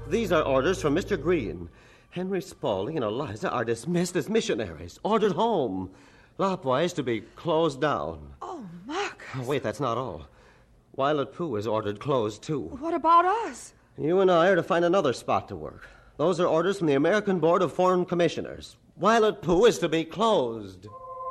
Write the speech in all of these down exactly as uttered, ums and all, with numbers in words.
These are orders from Mister Green. Henry Spaulding and Eliza are dismissed as missionaries, ordered home. Lapwai is to be closed down. Oh, Marcus. Oh, wait, that's not all. Violet Pooh is ordered closed, too. What about us? You and I are to find another spot to work. Those are orders from the American Board of Foreign Commissioners. Violet Pooh is to be closed.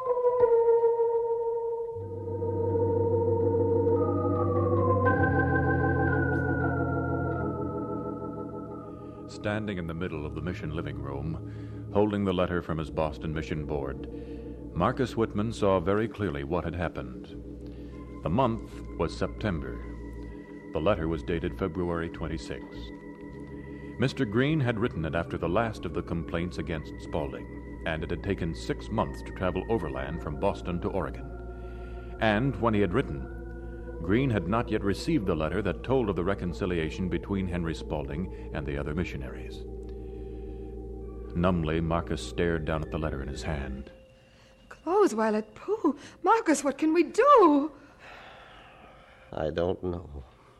Standing in the middle of the mission living room, holding the letter from his Boston Mission Board, Marcus Whitman saw very clearly what had happened. The month was September. The letter was dated February twenty-sixth. Mister Green had written it after the last of the complaints against Spaulding, and it had taken six months to travel overland from Boston to Oregon. And when he had written, Green had not yet received the letter that told of the reconciliation between Henry Spaulding and the other missionaries. Numbly, Marcus stared down at the letter in his hand. Close Violet Pooh. Marcus, what can we do? I don't know.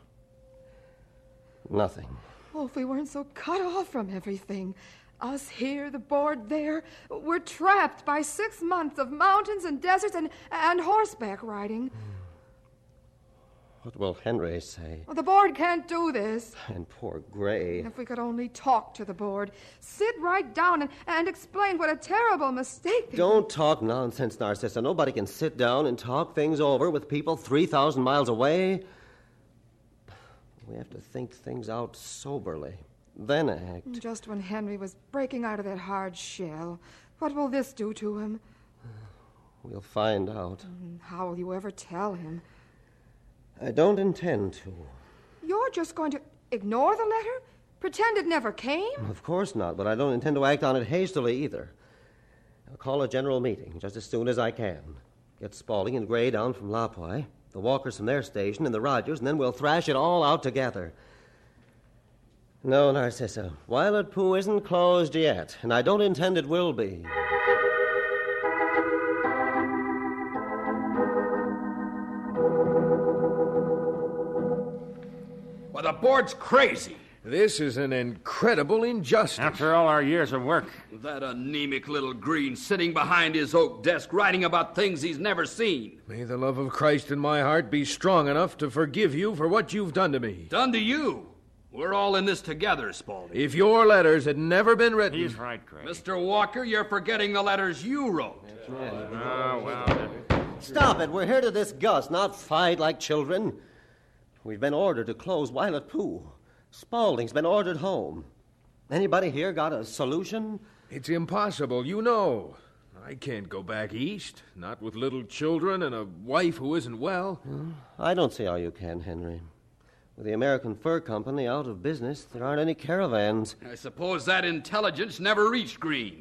Nothing. Oh, if we weren't so cut off from everything. Us here, the board there. We're trapped by six months of mountains and deserts and, and horseback riding. What will Henry say? Well, the board can't do this. And poor Gray. If we could only talk to the board. Sit right down and, and explain what a terrible mistake they Don't made. talk nonsense, Narcissa. Nobody can sit down and talk things over with people three thousand miles away. We have to think things out soberly, then act. Just when Henry was breaking out of that hard shell. What will this do to him? We'll find out. How will you ever tell him? I don't intend to. You're just going to ignore the letter? Pretend it never came? Of course not, but I don't intend to act on it hastily either. I'll call a general meeting just as soon as I can. Get Spaulding and Gray down from Lapwai, the Walkers from their station, and the Rogers, and then we'll thrash it all out together. No, Narcissa, Violet Pooh isn't closed yet, and I don't intend it will be. Well, the board's crazy. This is an incredible injustice. After all our years of work. That anemic little Green sitting behind his oak desk writing about things he's never seen. May the love of Christ in my heart be strong enough to forgive you for what you've done to me. Done to you? We're all in this together, Spaulding. If your letters had never been written... He's right, Gray. Mister Walker, you're forgetting the letters you wrote. Oh, well. Stop it. We're here to discuss, not fight like children. We've been ordered to close Violet Pooh. Spaulding's been ordered home. Anybody here got a solution? It's impossible, you know. I can't go back east, not with little children and a wife who isn't well. Hmm? I don't see how you can, Henry. With the American Fur Company out of business, there aren't any caravans. I suppose that intelligence never reached Green.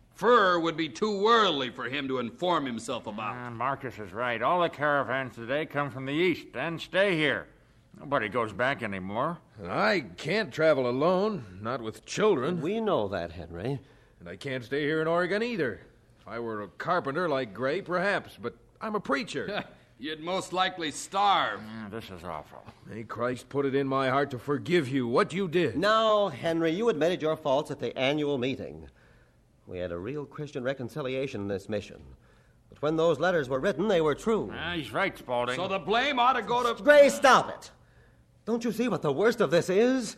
Fur would be too worldly for him to inform himself about. Uh, Marcus is right. All the caravans today come from the east and stay here. Nobody goes back anymore. And I can't travel alone, not with children. We know that, Henry. And I can't stay here in Oregon either. If I were a carpenter like Gray, perhaps, but I'm a preacher. You'd most likely starve. Uh, this is awful. May Christ put it in my heart to forgive you, what you did. Now, Henry, you admitted your faults at the annual meeting. We had a real Christian reconciliation in this mission. But when those letters were written, they were true. Uh, he's right, Spaulding. So the blame ought to go to... Gray, stop it! Don't you see what the worst of this is?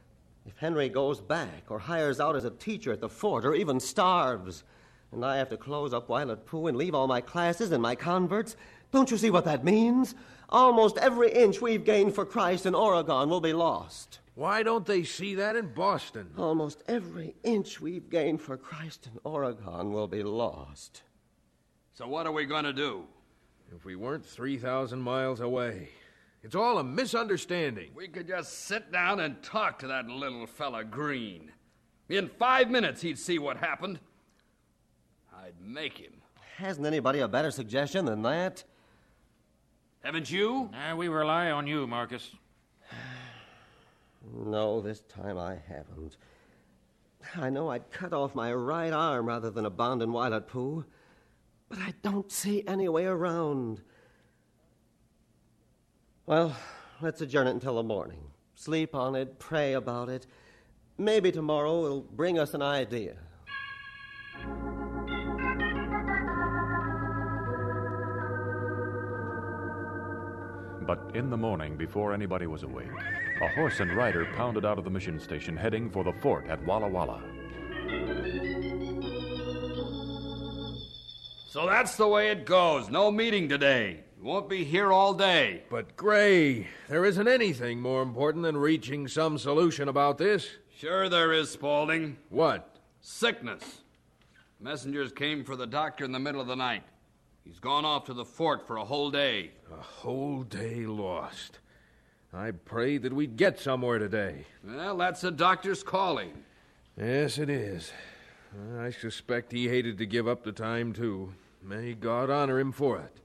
If Henry goes back or hires out as a teacher at the fort or even starves, and I have to close up Violet Pooh and leave all my classes and my converts, don't you see what that means? Almost every inch we've gained for Christ in Oregon will be lost. Why don't they see that in Boston? Almost every inch we've gained for Christ in Oregon will be lost. So what are we going to do? If we weren't three thousand miles away... It's all a misunderstanding. We could just sit down and talk to that little fella Green. In five minutes, he'd see what happened. I'd make him. Hasn't anybody a better suggestion than that? Haven't you? Uh, we rely on you, Marcus. No, this time I haven't. I know I'd cut off my right arm rather than abandon Violet Pooh, but I don't see any way around. Well, let's adjourn it until the morning. Sleep on it, pray about it. Maybe tomorrow will bring us an idea. But in the morning, before anybody was awake, a horse and rider pounded out of the mission station, heading for the fort at Walla Walla. So that's the way it goes. No meeting today. Won't be here all day. But, Gray, there isn't anything more important than reaching some solution about this. Sure there is, Spaulding. What? Sickness. Messengers came for the doctor in the middle of the night. He's gone off to the fort for a whole day. A whole day lost. I prayed that we'd get somewhere today. Well, that's the doctor's calling. Yes, it is. I suspect he hated to give up the time, too. May God honor him for it.